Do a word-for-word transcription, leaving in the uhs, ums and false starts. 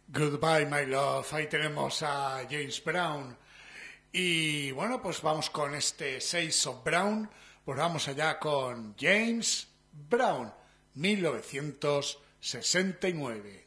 Goodbye, My Love. Ahí tenemos a James Brown. Y bueno, pues vamos con este Shades of Brown. Pues vamos allá con James Brown, mil novecientos sesenta y nueve.